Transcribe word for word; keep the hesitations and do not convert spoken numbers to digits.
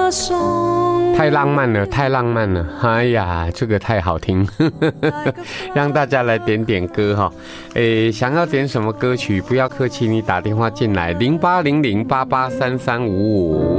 太浪漫了，太浪漫了！哎呀，这个太好听，让大家来点点歌哈。诶，想要点什么歌曲？不要客气，你打电话进来零八零零八八三三五五。